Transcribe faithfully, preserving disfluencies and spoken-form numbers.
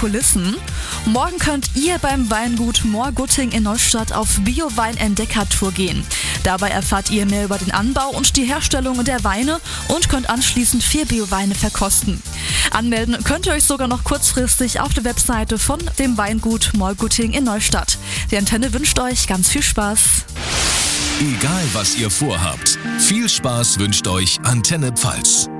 Kulissen. Morgen könnt ihr beim Weingut Moorgutting in Neustadt auf Bio-Wein-Entdecker-Tour gehen. Dabei erfahrt ihr mehr über den Anbau und die Herstellung der Weine und könnt anschließend vier Bio-Weine verkosten. Anmelden könnt ihr euch sogar noch kurzfristig auf der Webseite von dem Weingut Moorgutting in Neustadt. Die Antenne wünscht euch ganz viel Spaß. Egal was ihr vorhabt, viel Spaß wünscht euch Antenne Pfalz.